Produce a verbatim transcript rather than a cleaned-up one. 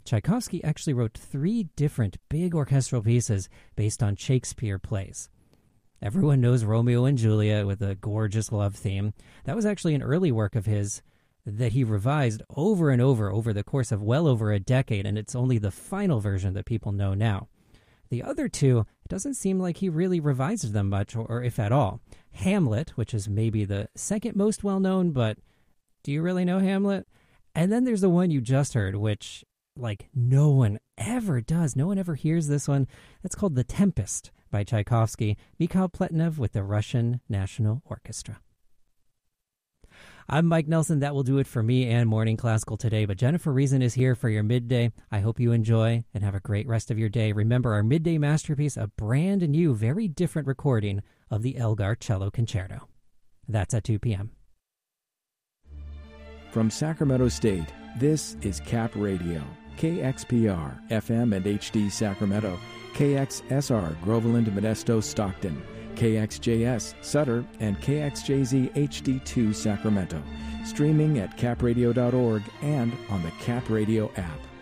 Tchaikovsky actually wrote three different big orchestral pieces based on Shakespeare plays. Everyone knows Romeo and Juliet with a gorgeous love theme. That was actually an early work of his that he revised over and over over the course of well over a decade, and it's only the final version that people know now. The other two, it doesn't seem like he really revised them much, or, or if at all. Hamlet, which is maybe the second most well-known, but do you really know Hamlet? And then there's the one you just heard, which, like, no one ever does. No one ever hears this one. That's called The Tempest by Tchaikovsky, Mikhail Pletnev with the Russian National Orchestra. I'm Mike Nelson. That will do it for me and Morning Classical today, but Jennifer Reason is here for your midday. I hope you enjoy and have a great rest of your day. Remember our midday masterpiece, a brand new, very different recording of the Elgar Cello Concerto. That's at two p.m. From Sacramento State, this is Cap Radio, K X P R, F M and H D Sacramento, K X S R, Groveland, Modesto, Stockton, K X J S, Sutter, and K X J Z H D two, Sacramento. Streaming at cap radio dot org and on the Cap Radio app.